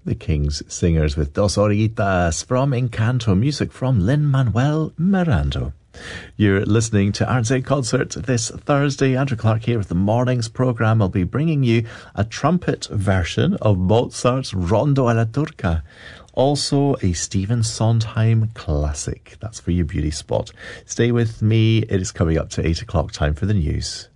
The King's Singers with Dos Horitas from Encanto, music from Lin-Manuel Miranda. You're listening to RNZ Concert this Thursday. Andrew Clark here with the morning's programme. I'll be bringing you a trumpet version of Mozart's Rondo alla Turca. Also a Stephen Sondheim classic. That's for your beauty spot. Stay with me. It is coming up to 8 o'clock, time for the news.